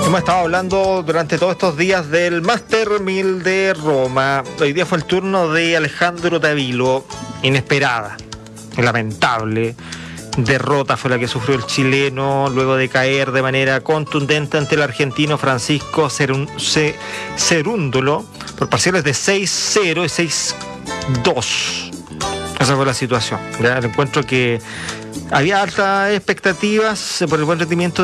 Hemos estado hablando durante todos estos días del Master 1000 de Roma. Hoy día fue el turno de Alejandro Tavilo. Inesperada, lamentable derrota fue la que sufrió el chileno luego de caer de manera contundente ante el argentino Francisco Cerúndolo por parciales de 6-0 y 6-2. Esa fue la situación. Ya el encuentro que había altas expectativas por el buen rendimiento